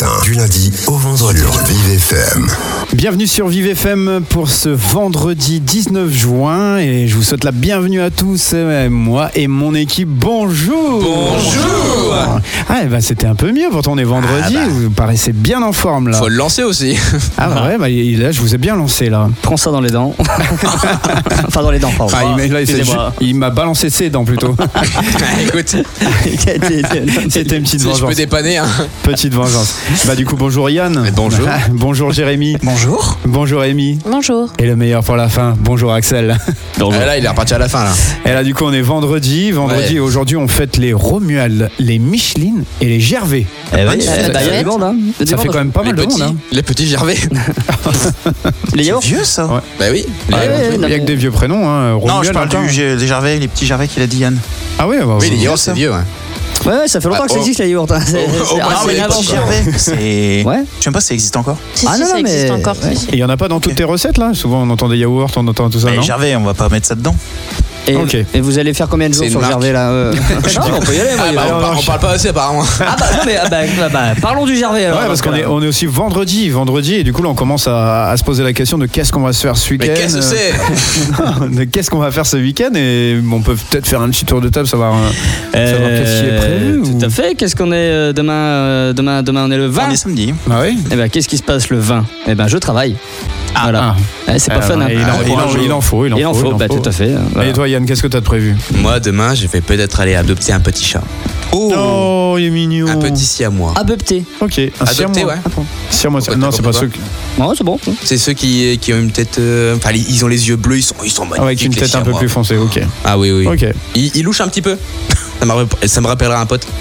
matin, du lundi au vendredi sur Vive FM. Bienvenue sur Vive FM pour ce vendredi 19 juin et je vous souhaite la bienvenue à tous, moi et mon équipe. Bonjour. Bonjour. Ah bah c'était un peu mieux, pourtant on est vendredi, vous paraissez bien en forme là. Faut le lancer aussi. Ah bah ouais, là je vous ai bien lancé là. Prends ça dans les dents. Enfin dans les dents, pardon. Il m'a balancé ses dents plutôt. Écoute, C'était une petite si je vengeance. peux dépanner. Hein. Petite vengeance. Bah du coup bonjour Yann. Et bonjour. Bonjour Jérémy. Bonjour. Bonjour Amy. Bonjour. Et le meilleur pour la fin, bonjour Axel. Là, il est reparti à la fin là. Et là du coup on est vendredi Ouais. et aujourd'hui on fête les Romuald, les Micheline et les Gervais. Il y a du monde, hein. Ça fait quand même pas mal de monde. Hein. Les petits Gervais. Les yaourts. Vieux ça. Ouais. Bah oui. Il n'y a que des vieux prénoms. Hein. Non, Romuald, je parle encore. des Gervais, les petits Gervais qu'il a dit Yann. Ah oui, bah, Oui, les ouais. yaourts, c'est vieux. Ouais. Ouais, ça fait longtemps que ça existe les yaourts. Hein. mais les petits Gervais, c'est. Ouais. Je sais même pas si ça existe encore. Si, Ah, si, non, ça non, existe mais- encore. ouais. si, si. Et il n'y en a pas dans toutes tes recettes là. Souvent on entend des yaourts, on entend tout ça. Mais non Gervais, on va pas mettre ça dedans. Et, Ok. et vous allez faire combien de jours C'est sur une Gervais là Non, on peut y aller. Ah, moi, bah, on parle pas assez apparemment. Ah bah non mais parlons du Gervais alors. Ouais, parce qu'on est aussi vendredi et du coup là on commence à se poser la question de qu'est-ce qu'on va se faire ce week-end. Mais qu'est-ce que c'est De qu'est-ce qu'on va faire ce week-end et on peut peut-être faire un petit tour de table, savoir qu'est-ce qui est prévu. Tout à fait. Qu'est-ce qu'on est demain on est le 20. On est samedi. Ah oui. Et ben qu'est-ce qui se passe le 20 Eh ben je travaille. Voilà. Ah. Ouais, c'est pas fun. Hein. Il en faut. Il en faut. Bah, tout à fait. Voilà. Et toi Yann, qu'est-ce que t'as de prévu? Moi, demain, je vais peut-être aller adopter un petit chat. Oh, il est mignon. Un petit siamois. Adopté. Ok. Un Adopté, siamois. ouais. Siamois. Pourquoi Non, t'as c'est pas compris ceux qui... Ouais, c'est bon. C'est ceux qui ont une tête. Enfin, ils ont les yeux bleus, ils sont magnifiques. Avec une les tête un peu siamois. plus foncée. Ok. Ah oui, oui. Ok. Il louche un petit peu. Ça me rappellera un pote.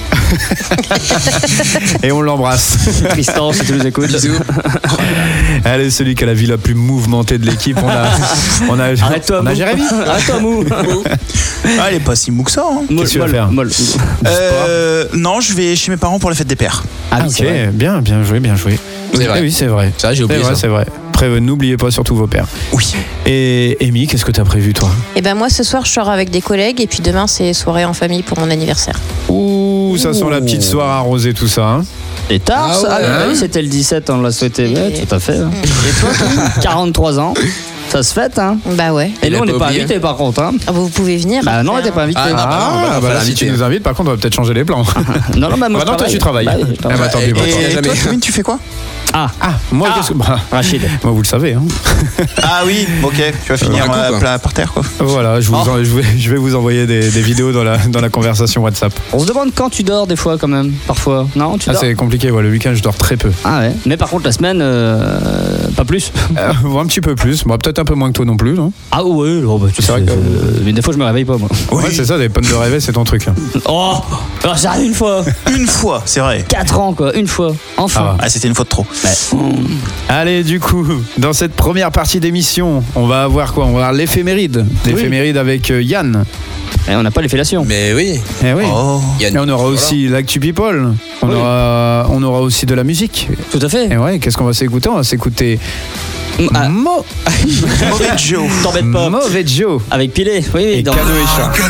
Et on l'embrasse. Tristan, si tu nous écoutes. Bisous. Allez, celui qui a la vie la plus mouvementée de l'équipe, on a Arrête-toi, on a Mou. Jérémy. Arrête-toi, Mou. Ah, elle est pas si mou que ça. Hein. Molle, Qu'est-ce que tu vas faire molle. Non, je vais chez mes parents pour la fête des pères. Ah oui, Ok, c'est vrai. bien joué. C'est vrai. Eh oui, c'est vrai. Ça, j'ai oublié ça. C'est vrai. Après, n'oubliez pas surtout vos pères. Oui. Et Amy, qu'est-ce que t'as prévu toi? Et ben moi ce soir je sors avec des collègues et puis demain c'est soirée en famille pour mon anniversaire. Ouh, ça sent la petite soirée arrosée tout ça. Hein. Et tard, Ah ça. ouais. Ah oui, c'était le 17, on l'a souhaité. Ouais, tout à fait. Hein. Et toi, 43 ans, ça se fête, hein. Bah ouais. Et Il nous, a on n'est pas pas oublié. invités par contre, hein. Ah, vous pouvez venir. Bah non, on faire n'était pas invités. Ah, non, bah, bah là, si l'inviter. tu nous invites, par contre, on va peut-être changer les plans. Non, moi, Bah non, toi, tu travailles. Bah oui, je Ah, bah, travaille. tant pis, bah, Et- tant pis. Et jamais. toi, Kevin, tu fais quoi? Moi, qu'est-ce que. Bah, Rachid. moi, vous le savez. Hein. Ah oui, ok. Tu vas finir un coup, quoi. plat par terre, quoi. Voilà, je vais vous envoyer des vidéos dans la conversation WhatsApp. On se demande quand tu dors des fois quand même, parfois. Non, tu Ah, dors c'est compliqué, ouais, le week-end, je dors très peu. Ah ouais. Mais par contre, la semaine, pas plus. Un petit peu plus, bon, peut-être un peu moins que toi non plus, non? Ah ouais, oh, bah, tu C'est sais, vrai que- mais des fois, je me réveille pas, moi. Ouais, c'est ça, des pommes de réveil, c'est ton truc. Hein. Oh, alors ça arrive une fois. Une fois, c'est vrai. 4 ans, quoi, une fois. Enfin. Ah, c'était une fois de trop. Allez, du coup, dans cette première partie d'émission, on va avoir quoi? On va avoir l'éphéméride. L'éphéméride avec Yann. Et on n'a pas les fellations. Mais oui. Eh oui. Oh. Il y a Et on aura aussi l'actu people. On aura aussi de la musique. Tout à fait. Et ouais, qu'est-ce qu'on va s'écouter? On va s'écouter Ah, Mauvais Joe. t'embête pas. Mauvais Joe Avec Pilé, oui, et dans... Cano et Chat.